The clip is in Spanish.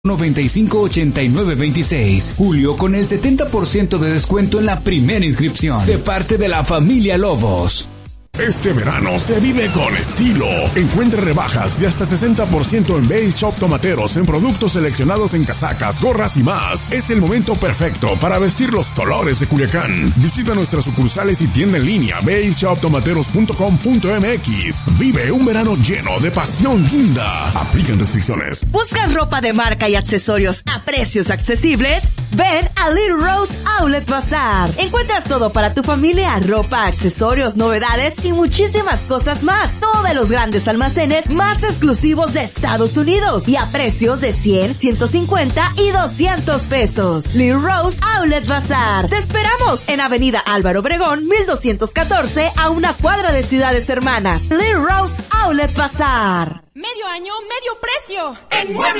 958926. Julio con el 70% de descuento en la primera inscripción. Sé parte de la familia Lobos. Este verano se vive con estilo. Encuentre rebajas de hasta 60% en Base Shop Tomateros en productos seleccionados en casacas, gorras y más. Es el momento perfecto para vestir los colores de Culiacán. Visita nuestras sucursales y tienda en línea baseshoptomateros.com.mx. Vive un verano lleno de pasión guinda. Aplican restricciones. ¿Buscas ropa de marca y accesorios a precios accesibles? Ven a Little Rose Outlet Bazaar. Encuentras todo para tu familia: ropa, accesorios, novedades y muchísimas cosas más. Todo de los grandes almacenes más exclusivos de Estados Unidos y a precios de 100, 150 y 200 pesos. Little Rose Outlet Bazaar. Te esperamos en Avenida Álvaro Obregón, 1214, a una cuadra de Ciudades Hermanas. Little Rose Outlet Bazaar. Medio año, medio precio. En Muebles